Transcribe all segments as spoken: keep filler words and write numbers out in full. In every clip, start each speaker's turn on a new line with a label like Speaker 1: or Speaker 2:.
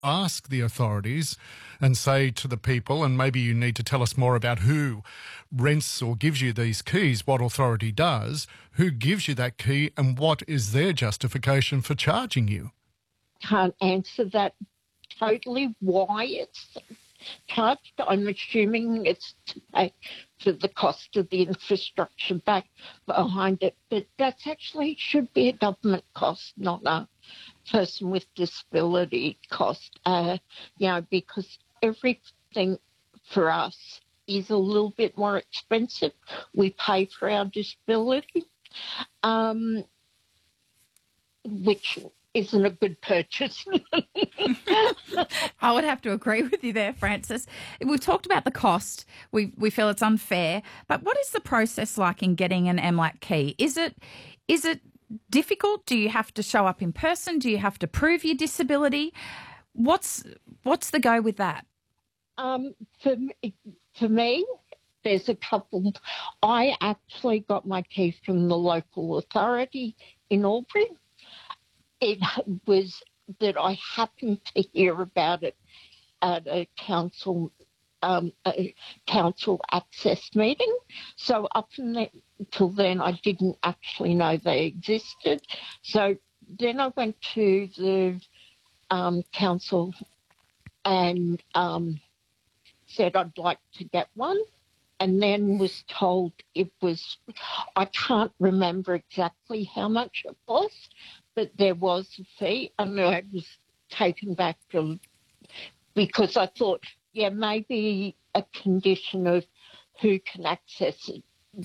Speaker 1: ask the authorities and say to the people, and maybe you need to tell us more about who rents or gives you these keys, what authority does, who gives you that key, and what is their justification for charging you?
Speaker 2: Can't answer that totally why it's charged. I'm assuming it's to pay for the cost of the infrastructure back behind it, but that's actually should be a government cost, not a person with disability cost, uh, you know, because everything for us is a little bit more expensive. We pay for our disability, um, which isn't a good purchase.
Speaker 3: I would have to agree with you there, Frances. We've talked about the cost. We we feel it's unfair. But what is the process like in getting an M L A C key? Is it is it difficult? Do you have to show up in person? Do you have to prove your disability? What's what's the go with that?
Speaker 2: Um, for me, for me, there's a couple. I actually got my key from the local authority in Albury. It was that I happened to hear about it at a council um, a council access meeting. So up until then, I didn't actually know they existed. So then I went to the um, council and um, said I'd like to get one, and then was told it was, I can't remember exactly how much it was, but there was a fee, and I was taken back to, because I thought, yeah, maybe a condition of who can access it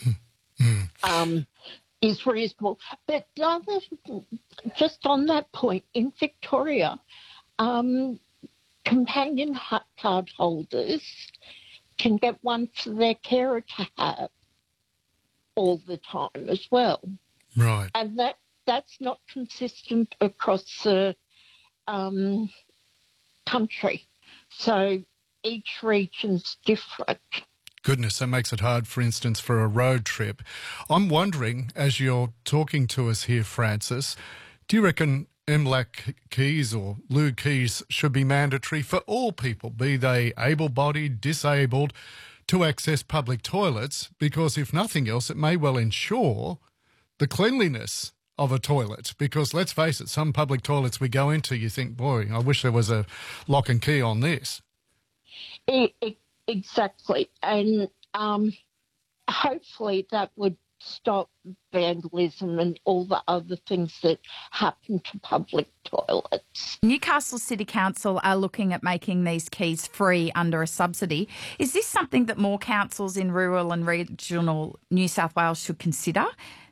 Speaker 2: um, is reasonable. But the other, just on that point, in Victoria, um, companion card holders can get one for their carer to have all the time as well.
Speaker 1: Right.
Speaker 2: And that that's not consistent across the um, country. So each region's different.
Speaker 1: Goodness, that makes it hard, for instance, for a road trip. I'm wondering, as you're talking to us here, Frances, do you reckon M L A C keys or L U keys should be mandatory for all people, be they able-bodied, disabled, to access public toilets? Because if nothing else, it may well ensure the cleanliness of a toilet, because let's face it, some public toilets we go into, you think, boy, I wish there was a lock and key on this.
Speaker 2: It, it, exactly. And um, hopefully that would stop vandalism and all the other things that happen to public toilets.
Speaker 3: Newcastle City Council are looking at making these keys free under a subsidy. Is this something that more councils in rural and regional New South Wales should consider?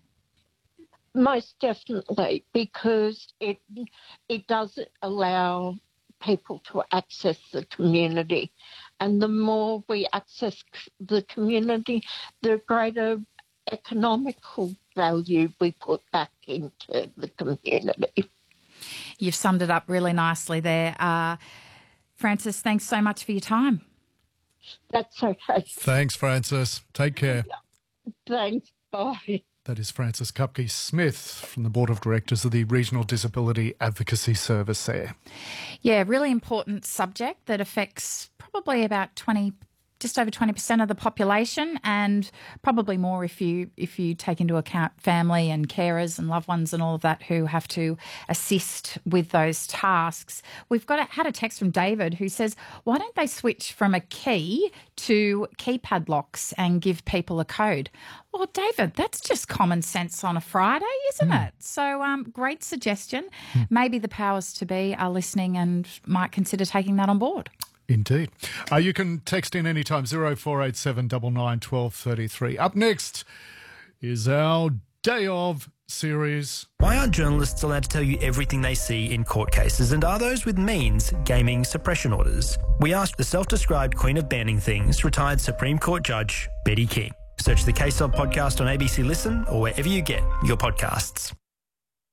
Speaker 2: Most definitely, because it it does allow people to access the community. And the more we access the community, the greater economical value we put back into the community.
Speaker 3: You've summed it up really nicely there. Uh, Frances, thanks so much for your time.
Speaker 2: That's okay.
Speaker 1: Thanks, Frances. Take care.
Speaker 2: Thanks. Bye.
Speaker 1: That is Frances Kupke-Smith from the Board of Directors of the Regional Disability Advocacy Service there.
Speaker 3: Yeah, really important subject that affects probably about twenty, just over twenty percent of the population, and probably more if you if you take into account family and carers and loved ones and all of that who have to assist with those tasks. We've got a, had a text from David who says, why don't they switch from a key to keypad locks and give people a code? Well, David, that's just common sense on a Friday, isn't mm. it? So um, great suggestion. Mm. Maybe the powers to be are listening and might consider taking that on board.
Speaker 1: Indeed. Uh, you can text in anytime, zero four eight seven nine nine one two three three. Up next is our Day Of series.
Speaker 4: Why aren't journalists allowed to tell you everything they see in court cases, and are those with means gaming suppression orders? We asked the self-described queen of banning things, retired Supreme Court Judge Betty King. Search the Case Of podcast on A B C Listen or wherever you get your podcasts.